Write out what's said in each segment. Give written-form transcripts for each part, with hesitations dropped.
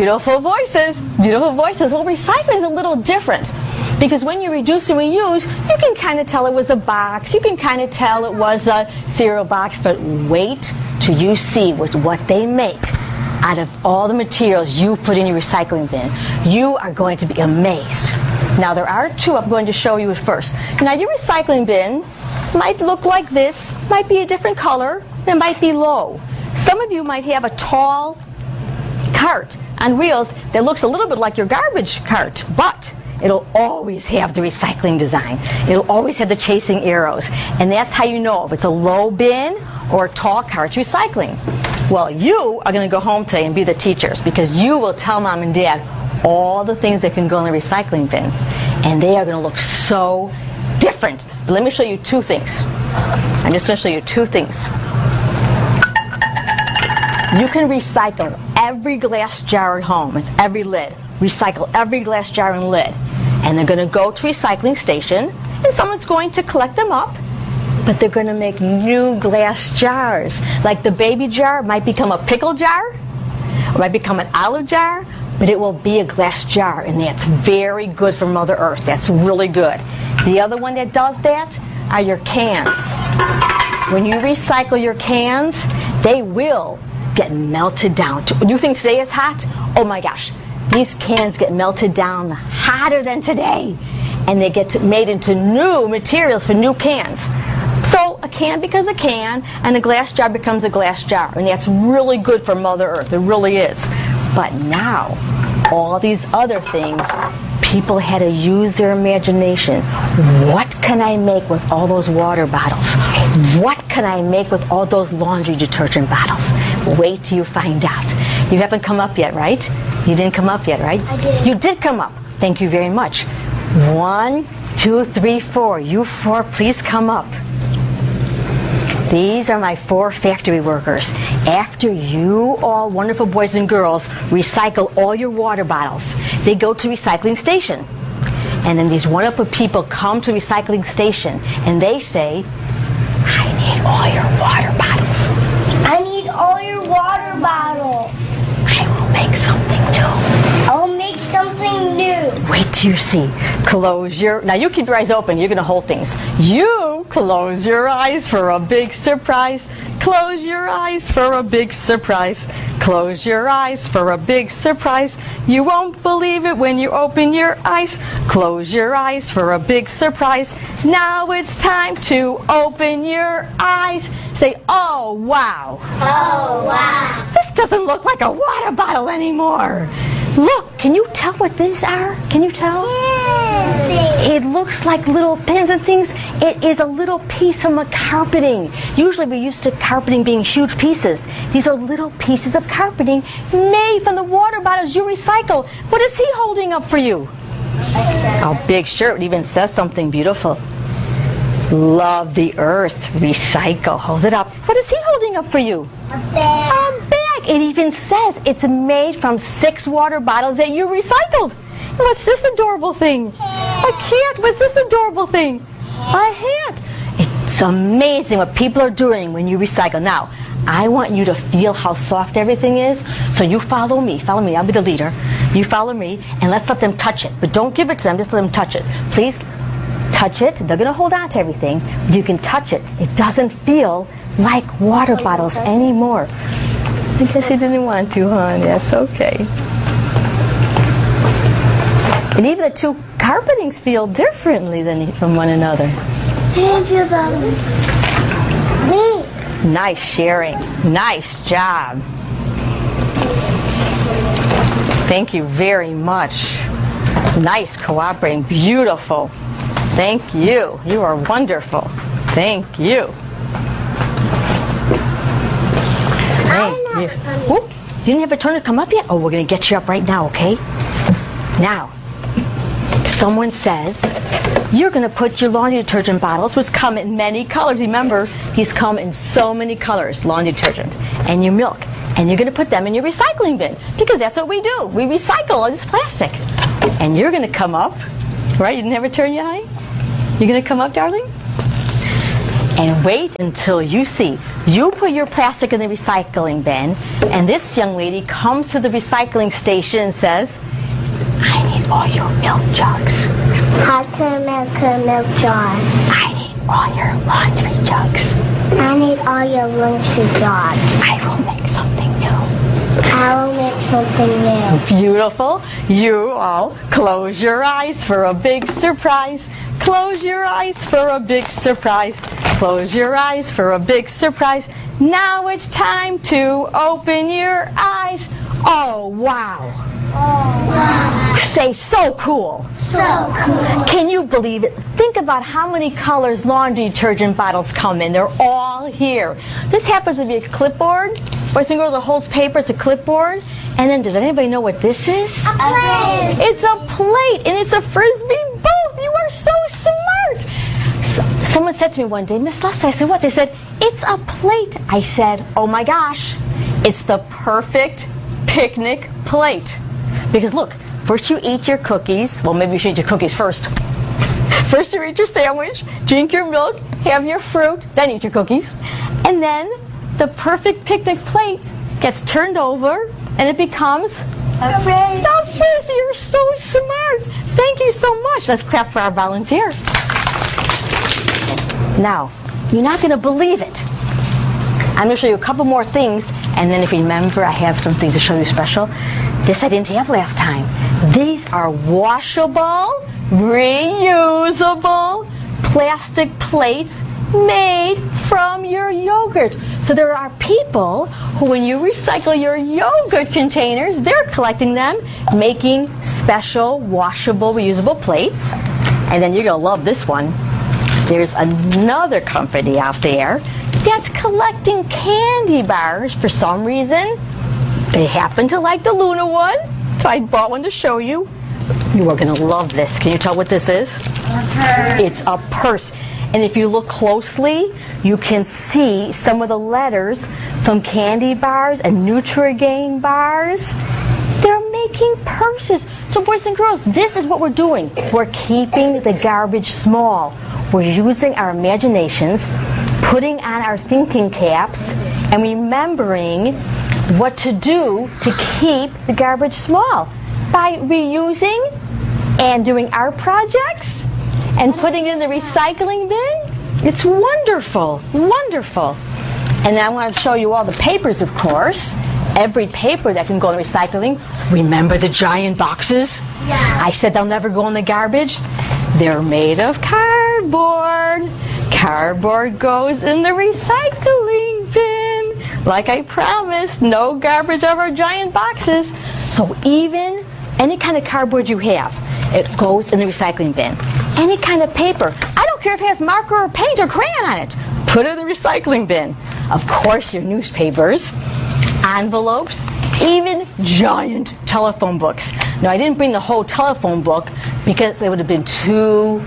Beautiful voices. Beautiful voices. Well, recycling is a little different. Because when you reduce and reuse, you can kind of tell it was a box. You can kind of tell it was a cereal box. But wait till you see what they make out of all the materials you put in your recycling bin. You are going to be amazed. Now, there are two I'm going to show you at first. Now, your recycling bin might look like this, might be a different color, and it might be low. Some of you might have a tall cart on wheels that looks a little bit like your garbage cart, but it'll always have the recycling design. It'll always have the chasing arrows. And that's how you know if it's a low bin or a tall cart recycling. Well, you are going to go home today and be the teachers, because you will tell Mom and Dad all the things that can go in the recycling bin. And they are going to look so different. But let me show you two things. I'm just going to show you two things. You can recycle every glass jar at home with every lid. Recycle every glass jar and lid. And they're going to go to recycling station, and someone's going to collect them up, but they're going to make new glass jars. Like the baby jar might become a pickle jar, or might become an olive jar, but it will be a glass jar, and that's very good for Mother Earth. That's really good. The other one that does that are your cans. When you recycle your cans, they will get melted down. You think today is hot? Oh my gosh. These cans get melted down hotter than today, and they get made into new materials for new cans. So a can becomes a can, and a glass jar becomes a glass jar, and that's really good for Mother Earth. It really is. But now, all these other things, people had to use their imagination. What can I make with all those water bottles? What can I make with all those laundry detergent bottles? Wait till you find out. You haven't come up yet, right? You didn't come up yet, right? I did. You did come up. Thank you very much. 1, 2, 3, 4. You 4, please come up. These are my 4 factory workers. After you all wonderful boys and girls recycle all your water bottles, they go to recycling station. And then these wonderful people come to the recycling station, and they say, I need all your water bottles. I need all your water bottles. I will make something new. I'll make something new. Wait till you see. Close your... Now you keep your eyes open. You're going to hold things. You close your eyes for a big surprise. Close your eyes for a big surprise. Close your eyes for a big surprise. You won't believe it when you open your eyes. Close your eyes for a big surprise. Now it's time to open your eyes. Say, oh, wow. Oh, wow. This doesn't look like a water bottle anymore. Look, can you tell what these are? Can you tell? Yeah. It looks like little pins and things. It is a little piece from a carpeting. Usually we're used to carpeting being huge pieces. These are little pieces of carpeting made from the water bottles you recycle. What is he holding up for you? A big shirt. It even says something beautiful. Love the earth. Recycle. Hold it up. What is he holding up for you? A bag. A bag. It even says it's made from 6 water bottles that you recycled. What's this adorable thing? A cat. What's this adorable thing? A hat. It's amazing what people are doing when you recycle. Now, I want you to feel how soft everything is. So you follow me. Follow me. I'll be the leader. You follow me, and let's let them touch it. But don't give it to them. Just let them touch it. Please touch it. They're going to hold on to everything. You can touch it. It doesn't feel like water bottles anymore. I guess you didn't want to, hon. That's okay. And even the 2 carpetings feel differently from one another. Nice sharing. Nice job. Thank you very much. Nice cooperating. Beautiful. Thank you. You are wonderful. Thank you. Thank you. Whoop. You didn't have a turn to come up yet? Oh, we're going to get you up right now, okay? Now, someone says you're going to put your laundry detergent bottles, which come in many colors. Remember, these come in so many colors, laundry detergent, and your milk. And you're going to put them in your recycling bin, because that's what we do. We recycle all this plastic. And you're going to come up, right? You didn't have a turn yet, honey? You're going to come up, darling? And wait until you see. You put your plastic in the recycling bin, and this young lady comes to the recycling station and says, I need all your milk jugs. How to make a milk jar. I need all your laundry jugs. I need all your laundry jars. I will make something new. I will make something new. Beautiful. You all close your eyes for a big surprise. Close your eyes for a big surprise. Close your eyes for a big surprise. Now it's time to open your eyes. Oh, wow. Oh, wow. Say, so cool. So cool. Can you believe it? Think about how many colors laundry detergent bottles come in. They're all here. This happens to be a clipboard. Boys and girls, it holds paper. It's a clipboard. And then, does anybody know what this is? A plate. It's a plate, and it's a Frisbee both. You are so smart. Someone said to me one day, Miss Lester, I said, what? They said, it's a plate. I said, oh my gosh, it's the perfect picnic plate. Because look, first you eat your cookies. Well, maybe you should eat your cookies first. First you eat your sandwich, drink your milk, have your fruit, then eat your cookies. And then the perfect picnic plate gets turned over and it becomes A Frisbee. the Frisbee. You're so smart. Thank you so much. Let's clap for our volunteer. Now, you're not going to believe it. I'm going to show you a couple more things, and then if you remember, I have some things to show you special. This I didn't have last time. These are washable, reusable plastic plates made from your yogurt. So there are people who, when you recycle your yogurt containers, they're collecting them, making special washable, reusable plates. And then you're going to love this one. There's another company out there that's collecting candy bars for some reason. They happen to like the Luna one, so I bought one to show you. You are going to love this. Can you tell what this is? It's a purse. And if you look closely, you can see some of the letters from candy bars and Nutrigain bars. They're making purses. So boys and girls, this is what we're doing. We're keeping the garbage small. We're using our imaginations, putting on our thinking caps, and remembering what to do to keep the garbage small by reusing and doing art projects and putting it in the recycling bin. It's wonderful, wonderful. And then I want to show you all the papers, of course. Every paper that can go in the recycling. Remember the giant boxes? Yeah. I said they'll never go in the garbage. They're made of cardboard. Cardboard goes in the recycling bin. Like I promised, no garbage out of our giant boxes. So even any kind of cardboard you have, it goes in the recycling bin. Any kind of paper. I don't care if it has marker or paint or crayon on it. Put it in the recycling bin. Of course, your newspapers, envelopes, even giant telephone books. Now, I didn't bring the whole telephone book because it would have been too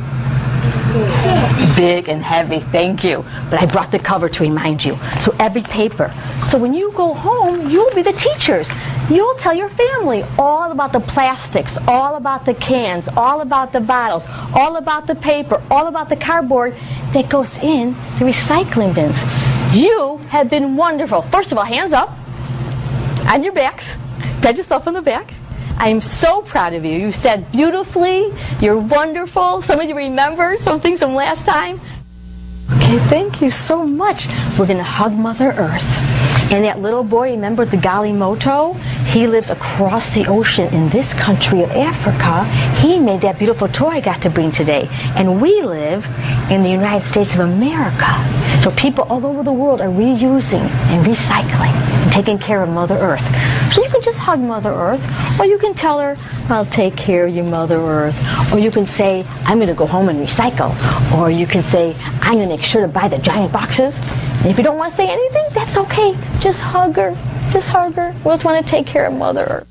big and heavy. Thank you. But I brought the cover to remind you. So every paper. So when you go home, you'll be the teachers. You'll tell your family all about the plastics, all about the cans, all about the bottles, all about the paper, all about the cardboard that goes in the recycling bins. You have been wonderful. First of all, hands up on your backs. Pat yourself on the back. I am so proud of you. You said beautifully. You're wonderful. Some of you remember some things from last time. Okay, thank you so much. We're going to hug Mother Earth. And that little boy, remember the Galimoto? He lives across the ocean in this country of Africa. He made that beautiful toy I got to bring today. And we live in the United States of America. So people all over the world are reusing and recycling and taking care of Mother Earth. So you can just hug Mother Earth, or you can tell her, I'll take care of you, Mother Earth. Or you can say, I'm going to go home and recycle. Or you can say, I'm going to make sure to buy the giant boxes. And if you don't want to say anything, that's okay. Just hug her. Just hug her. We just want to take care of Mother Earth.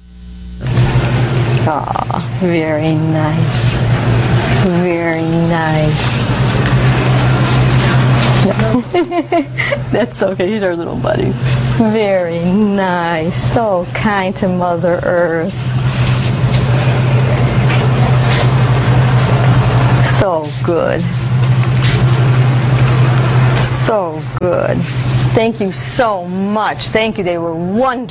Aw, very nice. Very nice. That's okay. He's our little buddy. Very nice. So kind to Mother Earth. So good. So good. Thank you so much. Thank you. They were wonderful.